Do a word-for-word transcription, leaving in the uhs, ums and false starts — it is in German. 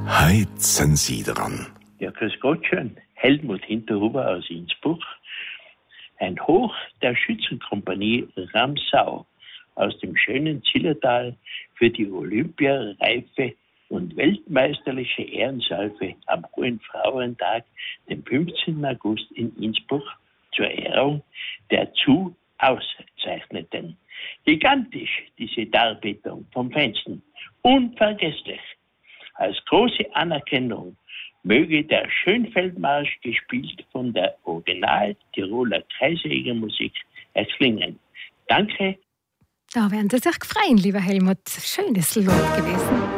Heute sind Sie dran. Ja, grüß Gott schön. Helmut Hinterhuber aus Innsbruck. Ein Hoch der Schützenkompanie Ramsau aus dem schönen Zillertal für die Olympiareife und weltmeisterliche Ehrensalve am Hohen Frauentag, dem fünfzehnten August in Innsbruck, zur Ehrung der zu Auszeichneten. Gigantisch diese Darbietung vom Feinsten. Unvergesslich. Als große Anerkennung möge der Schönfeldmarsch, gespielt von der Original Tiroler Kreissägermusik, erklingen. Danke. Da werden Sie sich freuen, lieber Helmut. Schönes Lob gewesen.